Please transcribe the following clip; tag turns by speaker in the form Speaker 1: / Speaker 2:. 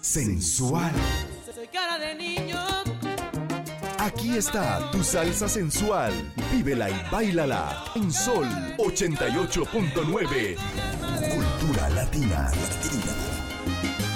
Speaker 1: sensual.
Speaker 2: Soy cara de niño.
Speaker 1: Aquí está tu salsa sensual. Vívela y báilala en Sol 88.9. Cultura latina.